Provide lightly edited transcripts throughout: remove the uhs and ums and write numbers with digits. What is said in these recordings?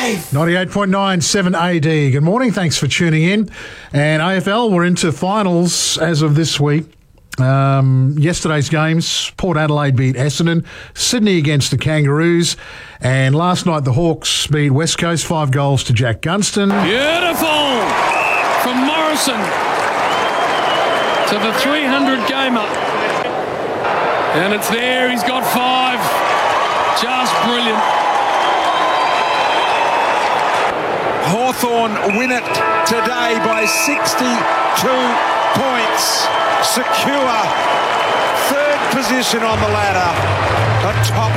Wave. 98.9 7 AD. Good morning. Thanks for tuning in. And AFL, we're into finals as of this week. Yesterday's games, Port Adelaide beat Essendon, Sydney against the Kangaroos, and last night the Hawks beat West Coast 5 goals to Jack Gunston. Beautiful from Morrison to the 300 gamer. And it's there, he's got 5. Just brilliant. Hawthorn win it today by 62 points. Secure third position on the ladder, a top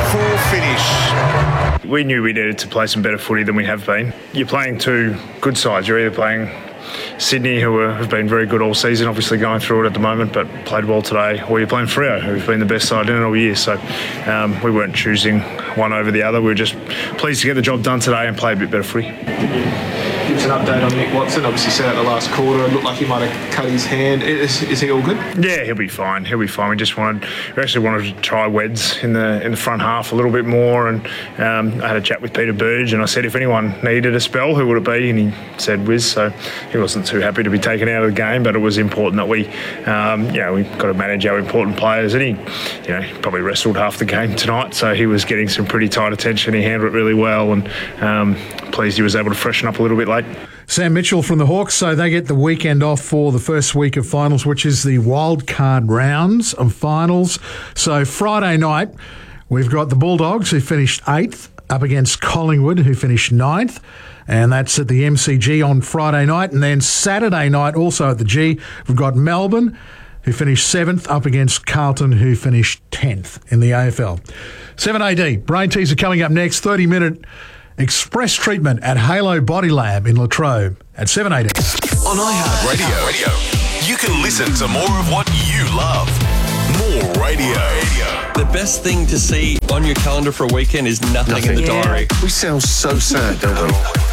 4 finish. We knew we needed to play some better footy than we have been. You're playing two good sides. You're either playing Sydney, who have been very good all season, obviously going through it at the moment, but played well today, or you're playing Freo, who've been the best side in it all year. So we weren't choosing one over the other. We were just pleased to get the job done today and play a bit better footy. Give us an update on Nick Watson. Obviously set out the last quarter. It looked like he might have cut his hand. Is he all good? Yeah, he'll be fine. We actually wanted to try Weds in the front half a little bit more, and I had a chat with Peter Burge, and I said if anyone needed a spell, who would it be? And he said Wiz. So he wasn't too happy to be taken out of the game, but it was important that we've got to manage our important players, and he probably wrestled half the game tonight, so he was getting some pretty tight attention. He handled it really well, and pleased he was able to freshen up a little bit late. Sam Mitchell from the Hawks, so they get the weekend off for the first week of finals, which is the wild card rounds of finals. So Friday night, we've got the Bulldogs, who finished 8th, up against Collingwood, who finished 9th. And that's at the MCG on Friday night. And then Saturday night, also at the G, we've got Melbourne, who finished 7th, up against Carlton, who finished 10th in the AFL. 7 AD, Brain Teaser coming up next, 30-minute express treatment at Halo Body Lab in Latrobe at 7 AD. On iHeartRadio, you can listen to more of what you love. More radio. The best thing to see on your calendar for a weekend is nothing in the diary. We sound so sad, don't we?